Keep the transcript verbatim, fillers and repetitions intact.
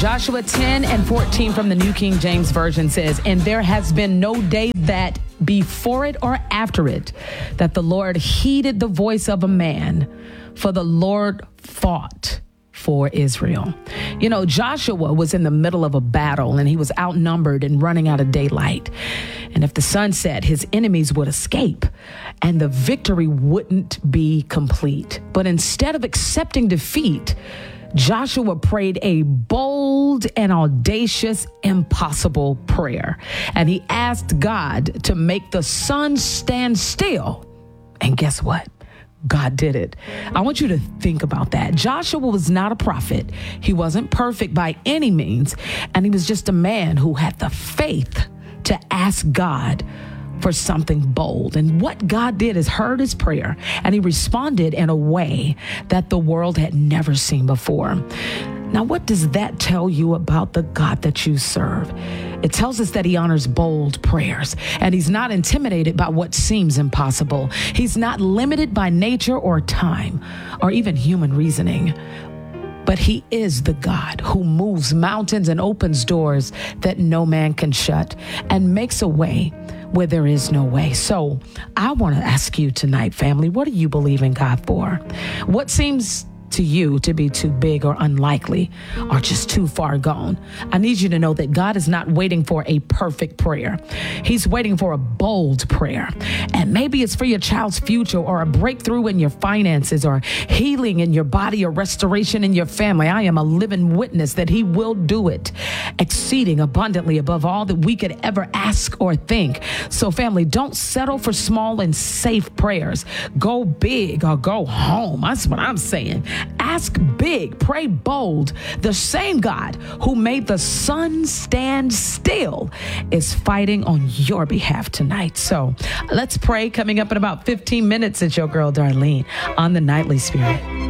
Joshua ten and fourteen from the New King James Version says, and there has been no day that before it or after it, that the Lord heeded the voice of a man, for the Lord fought for Israel. You know, Joshua was in the middle of a battle and he was outnumbered and running out of daylight. And if the sun set, his enemies would escape and the victory wouldn't be complete. But instead of accepting defeat, Joshua prayed a bold and audacious, impossible prayer. And he asked God to make the sun stand still. And guess what? God did it. I want you to think about that. Joshua was not a prophet. He wasn't perfect by any means. And he was just a man who had the faith to ask God for something bold. And what God did is heard his prayer, and he responded in a way that the world had never seen before. Now, what does that tell you about the God that you serve? It tells us that he honors bold prayers, and he's not intimidated by what seems impossible. He's not limited by nature or time or even human reasoning. But he is the God who moves mountains and opens doors that no man can shut and makes a way where there is no way. So I want to ask you tonight, family, what do you believe in God for? What seems to you to be too big or unlikely or just too far gone? I need you to know that God is not waiting for a perfect prayer. He's waiting for a bold prayer. And maybe it's for your child's future or a breakthrough in your finances or healing in your body or restoration in your family. I am a living witness that he will do it, exceeding abundantly above all that we could ever ask or think. So family, don't settle for small and safe prayers. Go big or go home. That's what I'm saying. Ask big, pray bold. The same God who made the sun stand still is fighting on your behalf tonight. So let's pray. Coming up in about fifteen minutes, it's your girl, Darlene, on the Nightly Spirit.